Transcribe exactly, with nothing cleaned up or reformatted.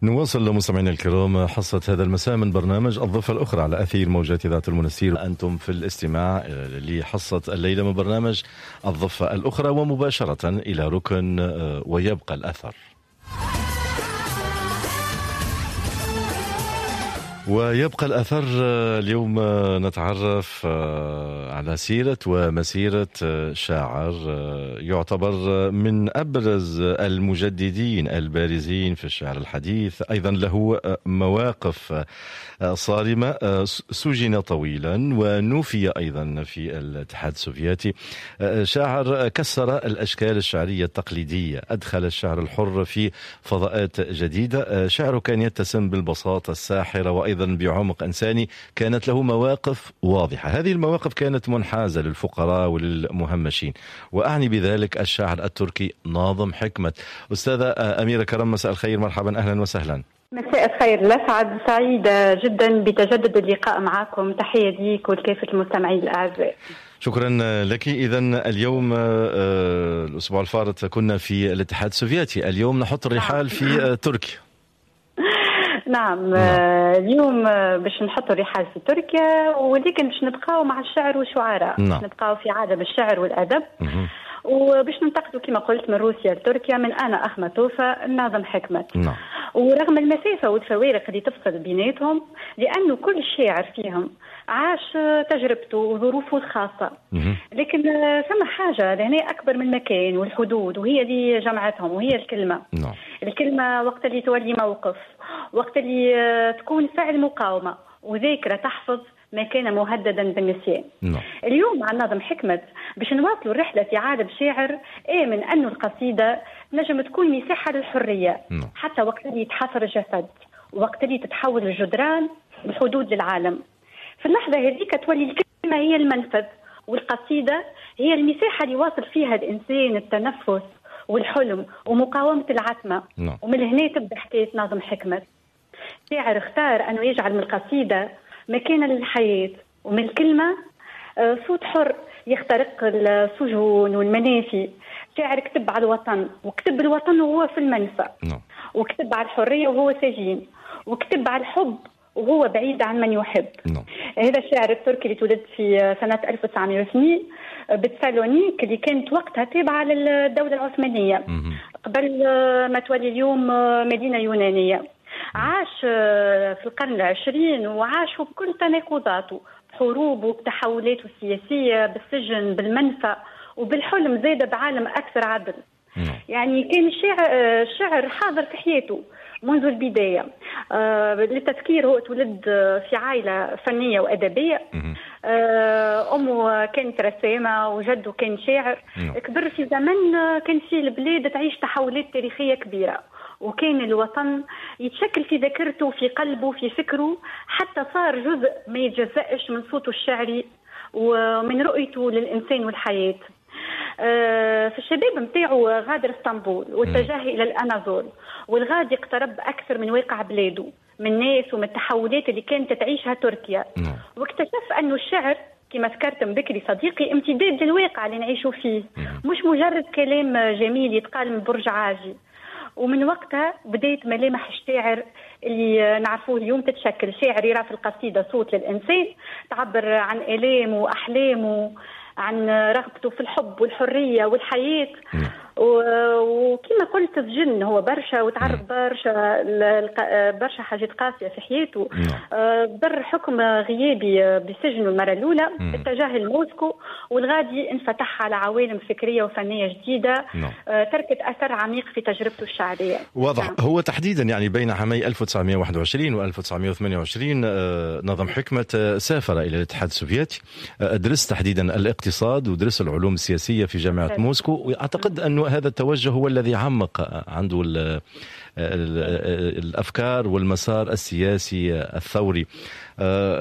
نواصل مستمعينا الكرام حصة هذا المساء من برنامج الضفة الأخرى على أثير موجات إذاعة المنستير. أنتم في الاستماع لحصة الليلة من برنامج الضفة الأخرى، ومباشرة إلى ركن ويبقى الأثر. ويبقى الأثر اليوم نتعرف على سيرة ومسيرة شاعر يعتبر من أبرز المجددين البارزين في الشعر الحديث، أيضا له مواقف صارمة، سجن طويلا ونوفي أيضا في الاتحاد السوفيتي. شاعر كسر الأشكال الشعرية التقليدية، أدخل الشعر الحر في فضاءات جديدة. شعره كان يتسم بالبساطة الساحرة وأيضا أيضا بعمق إنساني، كانت له مواقف واضحة. هذه المواقف كانت منحازة للفقراء وللمهمشين، وأعني بذلك الشاعر التركي ناظم حكمت. أستاذة أميرة كرم، مساء الخير، مرحبا، أهلا وسهلا. مساء الخير، لسعد، سعيدة جدا بتجدد اللقاء معكم. تحية ليك ولكافة المستمعين الأعزاء. شكرا لك. إذن اليوم الأسبوع الفارط كنا في الاتحاد السوفيتي، اليوم نحط الرحال في تركيا. نعم, نعم. اليوم باش نحط الرحال في تركيا، ولكن باش نبقاو مع الشعر والشعراء. نعم. باش نبقاو في عالم الشعر والأدب، مه. وباش ننتقلوا كما قلت من روسيا لتركيا، من أنا أخماتوفا الناظم حكمت. نعم. ورغم المسافة والفوارق اللي تفصل بيناتهم، لأنه كل شاعر فيهم عاش تجربته وظروفه الخاصة، مه. لكن ثم حاجة لهنا أكبر من المكان والحدود، وهي اللي جمعتهم، وهي الكلمة. نعم. الكلمة وقت اللي تولي موقف، وقت اللي تكون فعل مقاومة وذاكرة تحفظ ما كان مهددا بالنسيان. نعم. اليوم مع الناظم حكمت باش نواصلوا الرحلة في عالم شاعر آمن أنه القصيدة نجم تكون مساحة للحرية. نعم. حتى وقت اللي يتحفر الجسد، ووقت اللي تتحول الجدران بحدود للعالم. في اللحظة هذيك تولي الكلمة هي المنفذ، والقصيدة هي المساحة اللي واصل فيها الإنسان التنفس والحلم ومقاومة العتمة. نعم. ومن هنا تبدأ حكاية ناظم حكمت. شاعر اختار أنه يجعل من القصيدة مكانا للحياة، ومن الكلمة صوت حر يخترق السجون والمنافي. شاعر كتب على الوطن، وكتب الوطن وهو في المنفى. نعم. وكتب على الحرية وهو سجين، وكتب على الحب وهو بعيد عن من يحب. نعم. هذا الشاعر التركي اللي تولد في سنة ألف وتسعمائة واثنين بتسالونيك، اللي كانت وقتها تابعة للدولة العثمانية قبل ما تولي اليوم مدينة يونانية. عاش في القرن العشرين وعاشوا بكل تناقضاته، بحروبه وبتحولاته السياسية، بالسجن، بالمنفى، وبالحلم زاده بعالم أكثر عدل. يعني كان الشعر, الشعر حاضر في حياته منذ البداية. آه للتذكير، هو تولد في عائلة فنية وأدبية. آه أمه كانت رسامة وجده كان شاعر. كبر في زمن كان في البلاد تعيش تحولات تاريخية كبيرة، وكان الوطن يتشكل في ذاكرته، في قلبه، في فكره، حتى صار جزء ما يتجزأش من صوته الشعري ومن رؤيته للإنسان والحياة. في الشباب متاعه غادر اسطنبول واتجه إلى الأناضول، والغادي اقترب أكثر من واقع بلاده، من الناس ومن التحولات اللي كانت تعيشها تركيا. واكتشف أنه الشعر كما ذكرت بكري صديقي امتداد للواقع اللي نعيشوا فيه، مش مجرد كلام جميل يتقال من برج عاجي. ومن وقتها بدأت ملامح الشاعر اللي نعرفوه اليوم تتشكل. شاعر يرى في القصيدة صوت للإنسان، تعبر عن آلامه وأحلامه، عن رغبته في الحب والحرية والحياة. وكما قلت سجن هو برشا، وتعرض برشا برشا حاجات قاسية في حياته. ضر حكم غيابي بسجن المرة الأولى، اتجاه لموسكو، والغادي انفتح على عوالم فكرية وفنية جديدة تركت أثر عميق في تجربته الشعرية. واضح. نعم. هو تحديدا يعني بين عامي ألف وتسعمائة وواحد وعشرين و ألف وتسعمائة وثمانية وعشرين ناظم حكمت سافر إلى الاتحاد السوفيتي، درس تحديدا الاقتصاد ودرس العلوم السياسية في جامعة طيب. موسكو. وأعتقد أنه هذا التوجه هو الذي عمق عنده ال ال الأفكار والمسار السياسي الثوري.